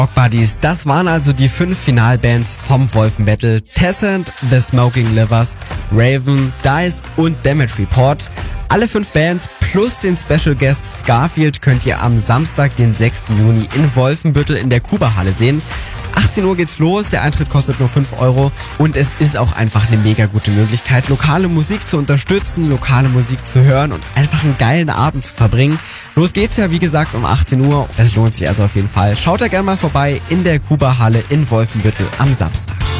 Rock Buddies, das waren also die 5 Finalbands vom Wolfenbattle. Tessent, The Smoking Livers, Raven, Dice und Damage Report. Alle 5 Bands plus den Special Guest Scarfield könnt ihr am Samstag, den 6. Juni in Wolfenbüttel in der Kuba-Halle sehen. 18 Uhr geht's los, der Eintritt kostet nur 5 Euro und es ist auch einfach eine mega gute Möglichkeit, lokale Musik zu unterstützen, lokale Musik zu hören und einfach einen geilen Abend zu verbringen. Los geht's ja, wie gesagt, um 18 Uhr. Es lohnt sich also auf jeden Fall. Schaut da gerne mal vorbei in der Kuba-Halle in Wolfenbüttel am Samstag.